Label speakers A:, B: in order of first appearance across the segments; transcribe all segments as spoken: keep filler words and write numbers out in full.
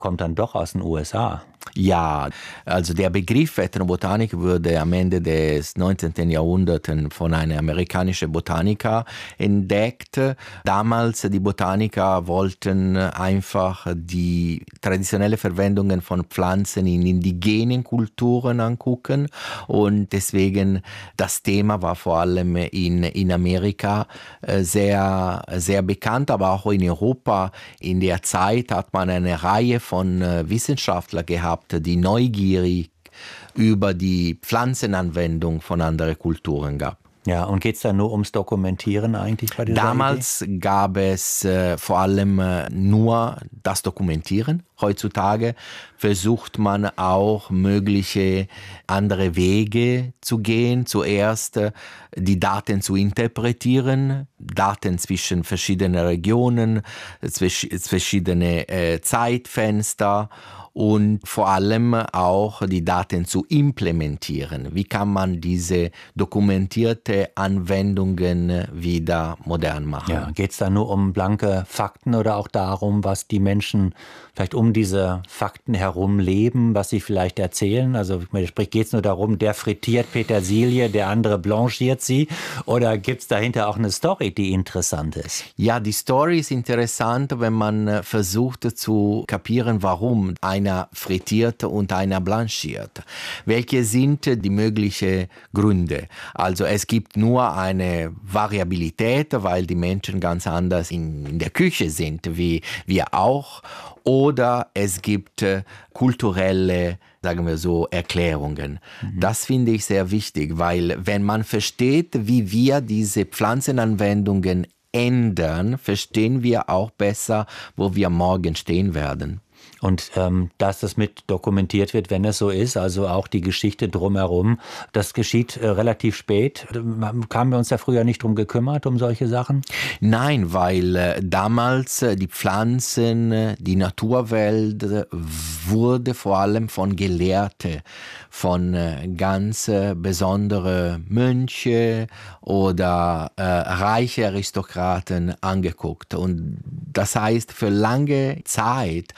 A: kommt dann doch aus den U S A.
B: Ja, also der Begriff Ethnobotanik wurde am Ende des neunzehnten. Jahrhunderts von einem amerikanischen Botaniker entdeckt. Damals die Botaniker wollten einfach die traditionelle Verwendungen von Pflanzen in indigenen Kulturen angucken und deswegen das Thema war vor allem in, in Amerika sehr, sehr bekannt, aber auch in Europa. In der Zeit hat man eine Reihe von Wissenschaftlern gehabt, die neugierig über die Pflanzenanwendung von anderen Kulturen gab.
A: Ja, und geht es da nur ums Dokumentieren eigentlich bei dieser
B: Damals
A: Idee?
B: gab es äh, vor allem äh, nur das Dokumentieren. Heutzutage versucht man auch mögliche andere Wege zu gehen. Zuerst äh, die Daten zu interpretieren, Daten zwischen verschiedenen Regionen, zwischen verschiedene äh, Zeitfenster. Und vor allem auch die Daten zu implementieren. Wie kann man diese dokumentierte Anwendungen wieder modern machen?
A: Ja, geht es da nur um blanke Fakten oder auch darum, was die Menschen vielleicht um diese Fakten herum leben, was sie vielleicht erzählen? Also sprich, geht es nur darum, der frittiert Petersilie, der andere blanchiert sie? Oder gibt es dahinter auch eine Story, die interessant ist?
B: Ja, die Story ist interessant, wenn man versucht zu kapieren, warum einer frittiert und einer blanchiert. Welche sind die möglichen Gründe? Also es gibt nur eine Variabilität, weil die Menschen ganz anders in, in der Küche sind, wie wir auch. Oder es gibt äh, kulturelle, sagen wir so, Erklärungen. Mhm. Das finde ich sehr wichtig, weil wenn man versteht, wie wir diese Pflanzenanwendungen ändern, verstehen wir auch besser, wo wir morgen stehen werden.
A: Und ähm, dass das mit dokumentiert wird, wenn es so ist, also auch die Geschichte drumherum, das geschieht äh, relativ spät. Haben wir uns ja früher nicht drum gekümmert, um solche Sachen?
B: Nein, weil äh, damals äh, die Pflanzen, äh, die Naturwelt äh, wurde vor allem von Gelehrten, von äh, ganz äh, besonderen Mönche oder äh, reiche Aristokraten angeguckt. Und das heißt, für lange Zeit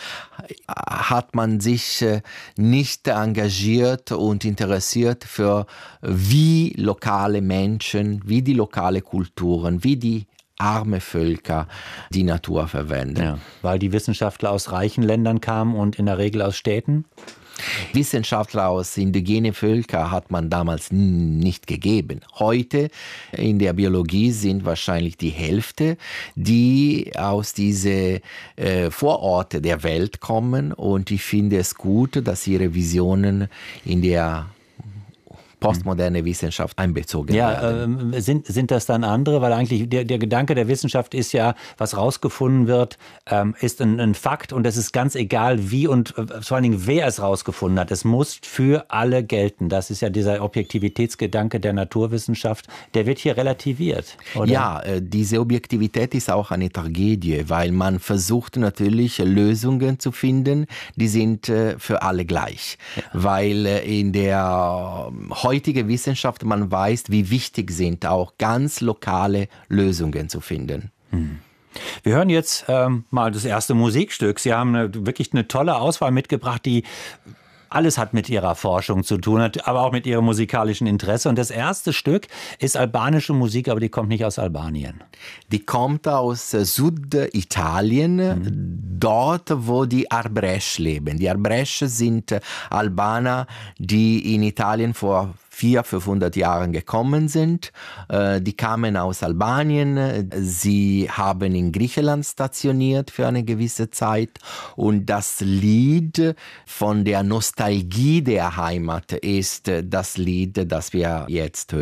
B: hat man sich nicht engagiert und interessiert für wie lokale Menschen, wie die lokale Kulturen, wie die arme Völker die Natur verwenden.
A: Ja, weil die Wissenschaftler aus reichen Ländern kamen und in der Regel aus Städten?
B: Wissenschaftler aus indigenen Völkern hat man damals nicht gegeben. Heute in der Biologie sind wahrscheinlich die Hälfte, die aus diesen äh, Vororte der Welt kommen. Und ich finde es gut, dass ihre Visionen in der postmoderne Wissenschaft einbezogen
A: ja,
B: werden.
A: Ja, äh, sind, sind das dann andere? Weil eigentlich der, der Gedanke der Wissenschaft ist ja, was rausgefunden wird, ähm, ist ein, ein Fakt und es ist ganz egal, wie und äh, vor allen Dingen, wer es rausgefunden hat. Es muss für alle gelten. Das ist ja dieser Objektivitätsgedanke der Naturwissenschaft. Der wird hier relativiert, oder?
B: Ja, äh, diese Objektivität ist auch eine Tragödie, weil man versucht natürlich Lösungen zu finden, die sind äh, für alle gleich. Ja. Weil äh, in der äh, heutige Wissenschaft, man weiß, wie wichtig sind, auch ganz lokale Lösungen zu finden.
A: Hm. Wir hören jetzt ähm, mal das erste Musikstück. Sie haben eine, wirklich eine tolle Auswahl mitgebracht, die alles hat mit Ihrer Forschung zu tun, aber auch mit Ihrem musikalischen Interesse. Und das erste Stück ist albanische Musik, aber die kommt nicht aus Albanien.
B: Die kommt aus Süditalien, mhm. dort, wo die Arbresch leben. Die Arbresch sind Albaner, die in Italien vor vierhundert, fünfhundert Jahren gekommen sind. Die kamen aus Albanien, sie haben in Griechenland stationiert für eine gewisse Zeit und das Lied von der Nostalgie der Heimat ist das Lied, das wir jetzt hören.